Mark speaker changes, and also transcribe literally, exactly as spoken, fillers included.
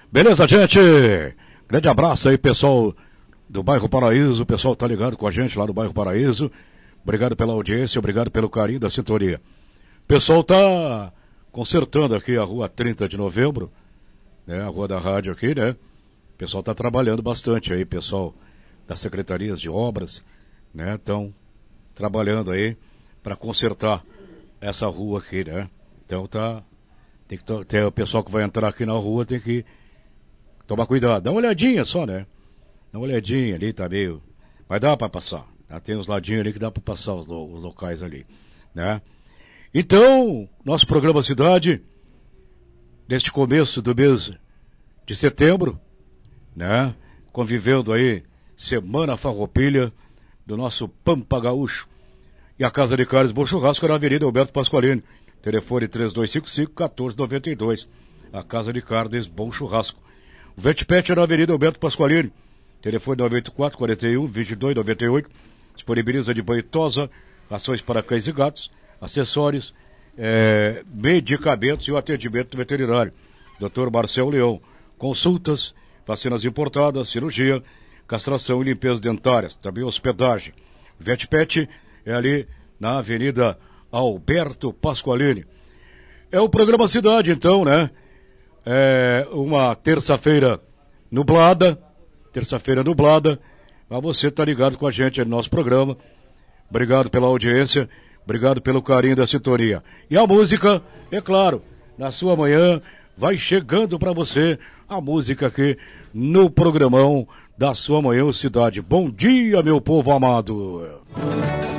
Speaker 1: Beleza, gente? Grande abraço aí, pessoal do bairro Paraíso. O pessoal tá ligado com a gente lá no bairro Paraíso. Obrigado pela audiência, obrigado pelo carinho da sintonia. O pessoal tá consertando aqui a rua trinta de novembro, né? A rua da rádio aqui, né? O pessoal tá trabalhando bastante aí, pessoal das secretarias de obras, né? Estão trabalhando aí para consertar essa rua aqui, né? Então tá, tem que ter o pessoal que vai entrar aqui na rua tem que tomar cuidado, dá uma olhadinha só, né? Dá uma olhadinha ali, tá meio, mas dá para passar, tá? Tem uns ladinhos ali que dá para passar os, os locais ali, né? Então, nosso programa Cidade, neste começo do mês de setembro, né? Convivendo aí, Semana Farroupilha, do nosso Pampa Gaúcho. E a Casa de Carnes Bom Churrasco na Avenida Alberto Pasqualini. Telefone três dois cinco cinco, um quatro nove dois. A Casa de Carnes Bom Churrasco. O Vetpet é na Avenida Alberto Pasqualini. Telefone nove oito quatro, quatro um, dois dois nove oito. Disponibiliza de banho e tosa, rações para cães e gatos, acessórios, é, medicamentos e o atendimento veterinário. doutor Marcelo Leão. Consultas, vacinas importadas, cirurgia, castração e limpeza dentárias. Também hospedagem. Vetpet é ali na Avenida Alberto Pasqualini. É o programa Cidade, então, né? É uma terça-feira nublada, terça-feira nublada, mas você tá ligado com a gente no nosso programa. Obrigado pela audiência, obrigado pelo carinho da sintonia. E a música, é claro, na sua manhã, vai chegando para você a música aqui no programão da sua manhã Cidade. Bom dia, meu povo amado.